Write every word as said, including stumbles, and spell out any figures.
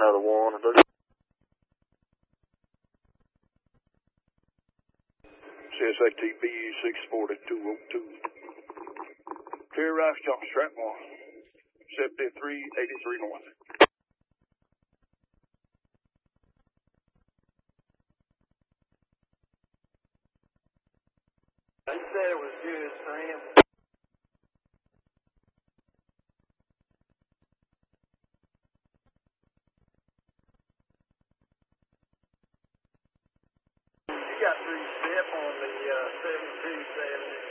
another one. C S A T B six forty-two oh two. Clear Rice Jump Strap one. seventy-three eighty-three north. They said it was good, Sam. You got three step on the uh, seventy-two seventy.